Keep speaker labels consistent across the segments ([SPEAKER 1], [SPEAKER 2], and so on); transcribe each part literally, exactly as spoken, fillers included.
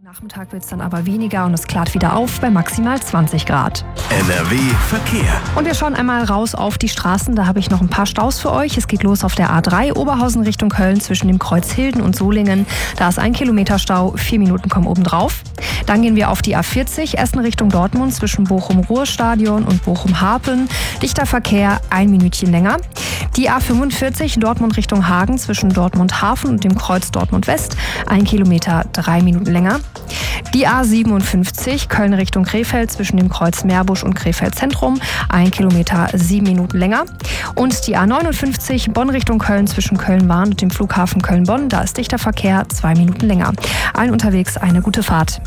[SPEAKER 1] Nachmittag wird es dann aber weniger und es klart wieder auf bei maximal zwanzig Grad.
[SPEAKER 2] N R W Verkehr.
[SPEAKER 1] Und wir schauen einmal raus auf die Straßen. Da habe ich noch ein paar Staus für euch. Es geht los auf der A drei Oberhausen Richtung Köln zwischen dem Kreuz Hilden und Solingen. Da ist ein Kilometer Stau, vier Minuten kommen obendrauf. Dann gehen wir auf die A vierzig Essen Richtung Dortmund zwischen Bochum-Ruhrstadion und Bochum-Harpen. Dichter Verkehr, ein Minütchen länger. Die A fünfundvierzig Dortmund Richtung Hagen zwischen Dortmund-Hafen und dem Kreuz Dortmund-West. Ein Kilometer, drei Minuten länger. Die A siebenundfünfzig Köln Richtung Krefeld zwischen dem Kreuz Meerbusch und Krefeld Zentrum. Ein Kilometer, sieben Minuten länger. Und die A neunundfünfzig Bonn Richtung Köln zwischen Köln-Bahn und dem Flughafen Köln-Bonn. Da ist dichter Verkehr, zwei Minuten länger. Allen unterwegs eine gute Fahrt.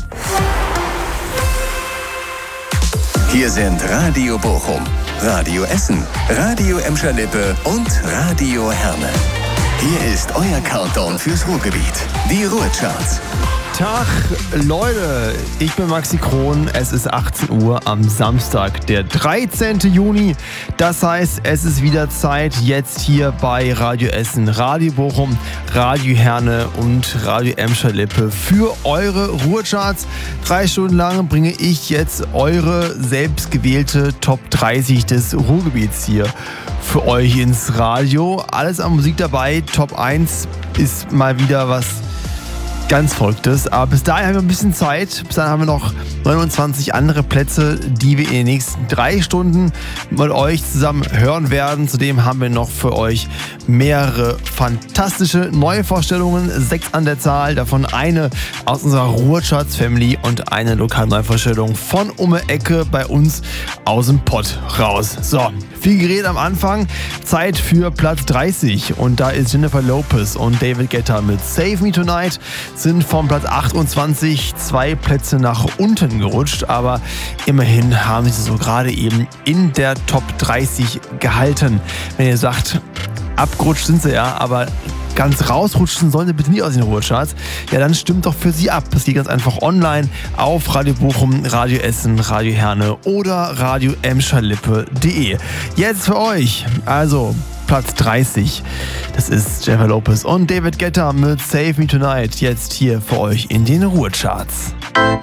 [SPEAKER 2] Hier sind Radio Bochum, Radio Essen, Radio Emscher-Lippe und Radio Herne. Hier ist euer Countdown fürs Ruhrgebiet, die Ruhrcharts.
[SPEAKER 3] Tag, Leute, ich bin Maxi Kron, es ist achtzehn Uhr am Samstag, der dreizehnten Juni. Das heißt, es ist wieder Zeit jetzt hier bei Radio Essen, Radio Bochum, Radio Herne und Radio Emscher-Lippe für eure Ruhrcharts. Drei Stunden lang bringe ich jetzt eure selbstgewählte Top dreißig des Ruhrgebiets hier für euch ins Radio. Alles an Musik dabei, Top eins ist mal wieder was ganz Verrücktes, aber bis dahin haben wir ein bisschen Zeit. Bis dahin haben wir noch neunundzwanzig andere Plätze, die wir in den nächsten drei Stunden mit euch zusammen hören werden. Zudem haben wir noch für euch mehrere fantastische neue Vorstellungen, sechs an der Zahl, davon eine aus unserer Ruhrcharts-Family und eine Lokalneuvorstellung von um die Ecke bei uns aus dem Pott raus. So, viel geredet am Anfang, Zeit für Platz dreißig und da ist Jennifer Lopez und David Guetta mit Save Me Tonight, sind von Platz achtundzwanzig zwei Plätze nach unten gerutscht, aber immerhin haben sie so gerade eben in der Top dreißig gehalten. Wenn ihr sagt, abgerutscht sind sie ja, aber ganz rausrutschen sollen sie bitte nie aus den Ruhrcharts, ja dann stimmt doch für sie ab. Das geht ganz einfach online auf Radio Bochum, Radio Essen, Radio Herne oder Radio Emscher-Lippe punkt de. Jetzt für euch, also Platz dreißig, das ist Jennifer Lopez und David Guetta mit Save Me Tonight, jetzt hier für euch in den Ruhrcharts.